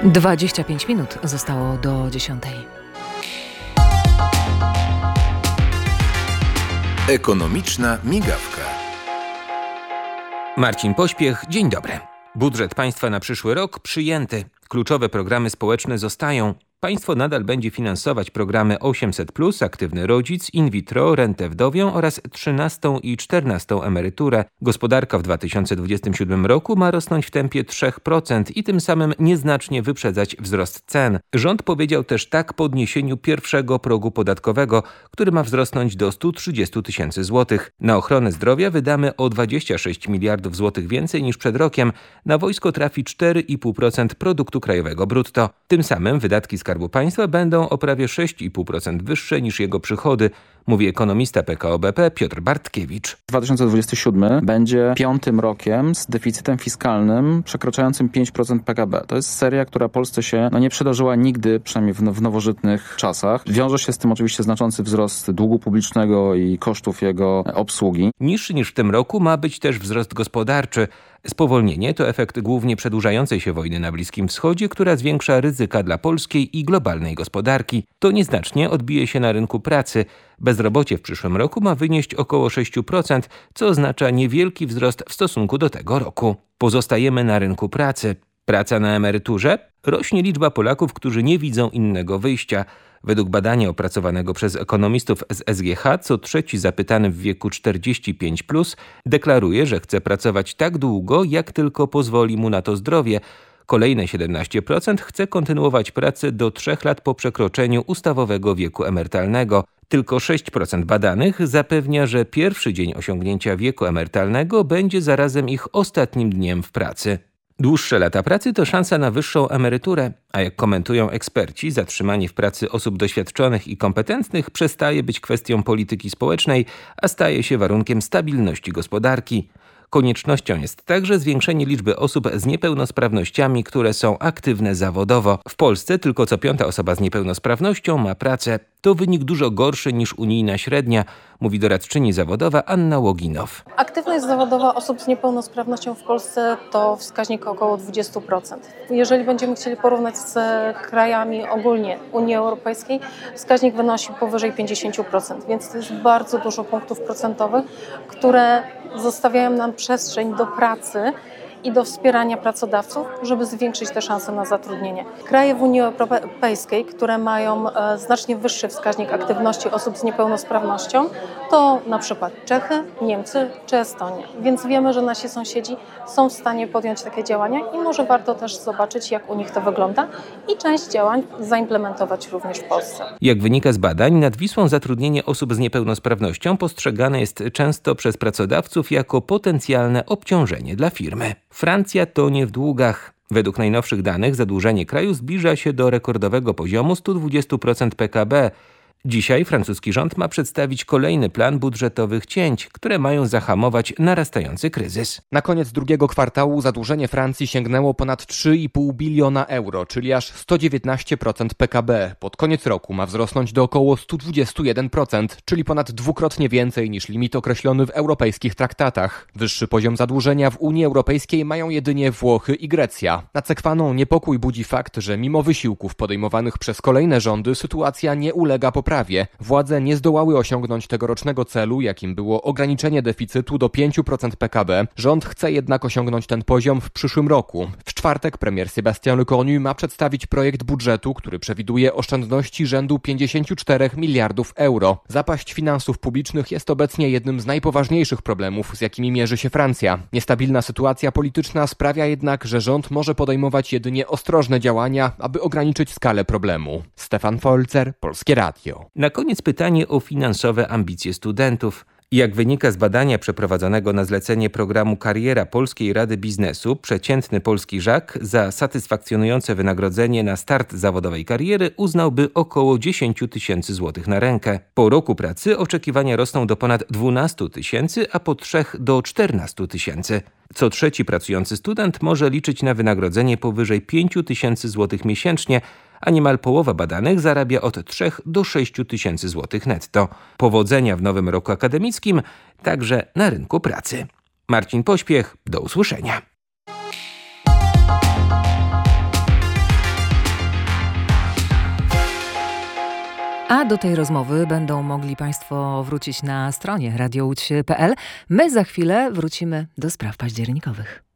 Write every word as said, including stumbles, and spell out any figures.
dwadzieścia pięć minut zostało do dziesiątej. Ekonomiczna migawka. Marcin Pośpiech, dzień dobry. Budżet państwa na przyszły rok przyjęty. Kluczowe programy społeczne zostają. Państwo nadal będzie finansować programy osiemset plus, Aktywny Rodzic, In vitro, Rentę Wdowią oraz trzynastą i czternastą emeryturę. Gospodarka w dwa tysiące dwudziestym siódmym roku ma rosnąć w tempie trzy procent i tym samym nieznacznie wyprzedzać wzrost cen. Rząd powiedział też tak podniesieniu pierwszego progu podatkowego, który ma wzrosnąć do stu trzydziestu tysięcy złotych. Na ochronę zdrowia wydamy o dwadzieścia sześć miliardów złotych więcej niż przed rokiem. Na wojsko trafi cztery i pół procent produktu krajowego brutto. Tym samym wydatki Skarbu Państwa będą o prawie sześć i pół procent wyższe niż jego przychody, mówi ekonomista P K O B P Piotr Bartkiewicz. dwa tysiące dwudziesty siódmy będzie piątym rokiem z deficytem fiskalnym przekraczającym pięć procent P K B. To jest seria, która Polsce się no, nie przydarzyła nigdy, przynajmniej w, w nowożytnych czasach. Wiąże się z tym oczywiście znaczący wzrost długu publicznego i kosztów jego obsługi. Niższy niż w tym roku ma być też wzrost gospodarczy. Spowolnienie to efekt głównie przedłużającej się wojny na Bliskim Wschodzie, która zwiększa ryzyka dla polskiej i globalnej gospodarki. To nieznacznie odbije się na rynku pracy. Bezrobocie w przyszłym roku ma wynieść około sześć procent, co oznacza niewielki wzrost w stosunku do tego roku. Pozostajemy na rynku pracy. Praca na emeryturze? Rośnie liczba Polaków, którzy nie widzą innego wyjścia. Według badania opracowanego przez ekonomistów z S G H, co trzeci zapytany w wieku czterdzieści pięć plus deklaruje, że chce pracować tak długo, jak tylko pozwoli mu na to zdrowie. Kolejne siedemnaście procent chce kontynuować pracę do trzech lat po przekroczeniu ustawowego wieku emerytalnego. Tylko sześć procent badanych zapewnia, że pierwszy dzień osiągnięcia wieku emerytalnego będzie zarazem ich ostatnim dniem w pracy. Dłuższe lata pracy to szansa na wyższą emeryturę, a jak komentują eksperci, zatrzymanie w pracy osób doświadczonych i kompetentnych przestaje być kwestią polityki społecznej, a staje się warunkiem stabilności gospodarki. Koniecznością jest także zwiększenie liczby osób z niepełnosprawnościami, które są aktywne zawodowo. W Polsce tylko co piąta osoba z niepełnosprawnością ma pracę. To wynik dużo gorszy niż unijna średnia, mówi doradczyni zawodowa Anna Łoginow. Aktywność zawodowa osób z niepełnosprawnością w Polsce to wskaźnik około dwadzieścia procent. Jeżeli będziemy chcieli porównać z krajami ogólnie Unii Europejskiej, wskaźnik wynosi powyżej pięćdziesiąt procent, więc to jest bardzo dużo punktów procentowych, które zostawiają nam przestrzeń do pracy i do wspierania pracodawców, żeby zwiększyć te szanse na zatrudnienie. Kraje w Unii Europejskiej, które mają e, znacznie wyższy wskaźnik aktywności osób z niepełnosprawnością, to na przykład Czechy, Niemcy czy Estonia. Więc wiemy, że nasi sąsiedzi są w stanie podjąć takie działania i może warto też zobaczyć, jak u nich to wygląda i część działań zaimplementować również w Polsce. Jak wynika z badań, nad Wisłą zatrudnienie osób z niepełnosprawnością postrzegane jest często przez pracodawców jako potencjalne obciążenie dla firmy. Francja tonie w długach. Według najnowszych danych zadłużenie kraju zbliża się do rekordowego poziomu stu dwudziestu procent P K B. Dzisiaj francuski rząd ma przedstawić kolejny plan budżetowych cięć, które mają zahamować narastający kryzys. Na koniec drugiego kwartału zadłużenie Francji sięgnęło ponad trzy i pół biliona euro, czyli aż sto dziewiętnaście procent P K B. Pod koniec roku ma wzrosnąć do około sto dwadzieścia jeden procent, czyli ponad dwukrotnie więcej niż limit określony w europejskich traktatach. Wyższy poziom zadłużenia w Unii Europejskiej mają jedynie Włochy i Grecja. Nacekwaną niepokój budzi fakt, że mimo wysiłków podejmowanych przez kolejne rządy sytuacja nie ulega poprawie. Władze nie zdołały osiągnąć tegorocznego celu, jakim było ograniczenie deficytu do pięć procent P K B. Rząd chce jednak osiągnąć ten poziom w przyszłym roku. W czwartek premier Sébastien Lecornu ma przedstawić projekt budżetu, który przewiduje oszczędności rzędu pięćdziesiąt cztery miliardów euro. Zapaść finansów publicznych jest obecnie jednym z najpoważniejszych problemów, z jakimi mierzy się Francja. Niestabilna sytuacja polityczna sprawia jednak, że rząd może podejmować jedynie ostrożne działania, aby ograniczyć skalę problemu. Stefan Folzer, Polskie Radio. Na koniec pytanie o finansowe ambicje studentów. Jak wynika z badania przeprowadzonego na zlecenie programu Kariera Polskiej Rady Biznesu, przeciętny polski Żak za satysfakcjonujące wynagrodzenie na start zawodowej kariery uznałby około dziesięć tysięcy złotych na rękę. Po roku pracy oczekiwania rosną do ponad dwanaście tysięcy, a po trzech do czternastu tysięcy. Co trzeci pracujący student może liczyć na wynagrodzenie powyżej pięć tysięcy złotych miesięcznie, a niemal połowa badanych zarabia od trzech do sześciu tysięcy złotych netto. Powodzenia w nowym roku akademickim, także na rynku pracy. Marcin Pośpiech, do usłyszenia. A do tej rozmowy będą mogli Państwo wrócić na stronie radio łódź kropka p l. My za chwilę wrócimy do spraw październikowych.